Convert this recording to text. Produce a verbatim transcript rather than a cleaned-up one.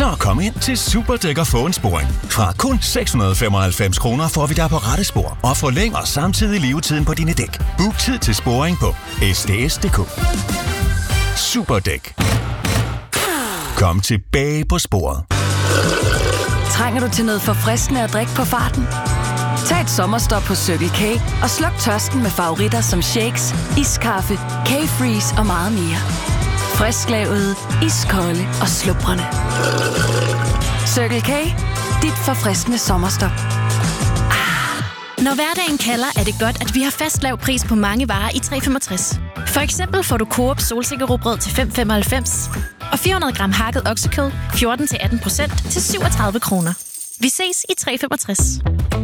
Så kom ind til Superdæk og få en sporing. Fra kun seks hundrede og femoghalvfems kroner får vi dig på rette spor og forlænger samtidig levetiden på dine dæk. Book tid til sporing på s d s punktum d k. Superdæk. Kom tilbage på sporet. Trænger du til noget forfriskende at drikke på farten? Tag et sommerstop på Circle K og sluk tørsten med favoritter som shakes, iskaffe, K-Freeze og meget mere. Frisklavet, iskolde og slubrende. Circle K, dit forfriskende sommerstop. Når hverdagen kalder, er det godt, at vi har fast lav pris på mange varer i tre femogtres. For eksempel får du Coop solsikkerrugbrød til fem femoghalvfems og fire hundrede gram hakket oksekød fjorten til atten procent til syvogtredive kroner. Vi ses i tre femogtres.